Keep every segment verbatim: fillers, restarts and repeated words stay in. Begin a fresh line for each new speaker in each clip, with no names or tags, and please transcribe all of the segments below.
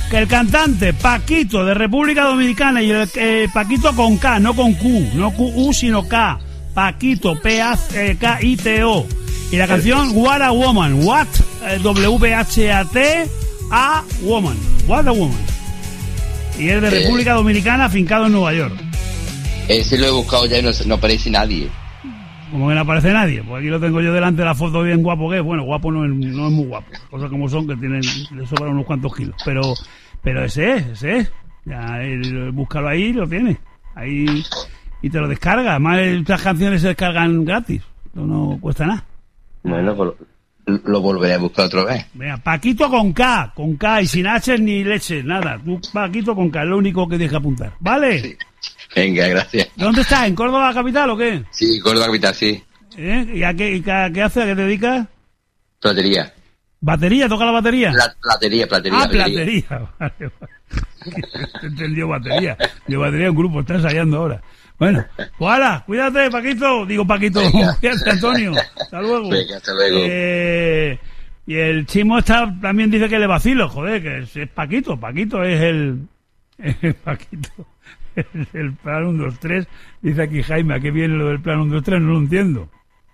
que el cantante Paquito de República Dominicana y el eh, Paquito con K, no con Q, no Q U sino K, Paquito, P A K I T O, y la canción What a Woman, What, eh, W H A T A Woman, What a Woman, y es de República eh, Dominicana, afincado en Nueva York.
Ese lo he buscado ya y no, no aparece nadie.
Como que no aparece nadie, pues aquí lo tengo yo delante de la foto, bien guapo que es. Bueno, guapo no es, no es muy guapo, cosas como son, que tienen, le sobran unos cuantos kilos, pero pero ese es, ese es, ya, el, búscalo ahí, lo tienes ahí y te lo descarga. Además estas canciones se descargan gratis, no, no cuesta nada.
Bueno, pues lo, lo volveré a buscar otra vez.
Venga, Paquito con K, con K y sin H ni leche, nada, tú Paquito con K, es lo único que tienes que apuntar, ¿vale? Sí.
Venga, gracias.
¿Dónde estás? ¿En Córdoba capital o qué?
Sí, Córdoba capital, sí.
¿Eh? ¿Y a qué, y a qué haces? ¿A qué te dedicas?
Platería.
¿Batería? ¿Toca la batería?
La, platería, platería.
Ah, platería. Vale, vale. Te entendió batería. Yo batería un grupo, está ensayando ahora. Bueno, pues hala, cuídate, Paquito. Digo, Paquito, cuídate, Antonio. Hasta luego.
Venga, hasta luego.
Eh, y el Chimo está, también dice que le vacilo, joder, que es, es Paquito. Paquito es el... Es el Paquito. El plan uno, dos, tres, dice aquí Jaime, ¿a qué viene lo del plan uno, dos, tres? No lo entiendo.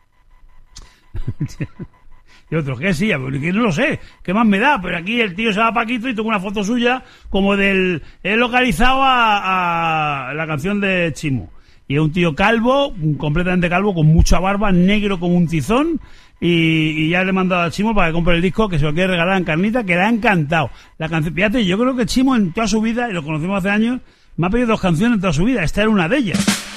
Y otro, ¿qué sí? Que no lo sé, ¿qué más me da? Pero aquí el tío se llama Paquito y tengo una foto suya como del... He localizado a, a la canción de Chimo. Y es un tío calvo, completamente calvo, con mucha barba, negro como un tizón. Y, y ya le he mandado a Chimo para que compre el disco, que se lo quiere regalar a Encarnita, que le ha encantado. La canción, fíjate, yo creo que Chimo en toda su vida, y lo conocimos hace años, me ha pedido dos canciones en toda su vida. Esta era una de ellas.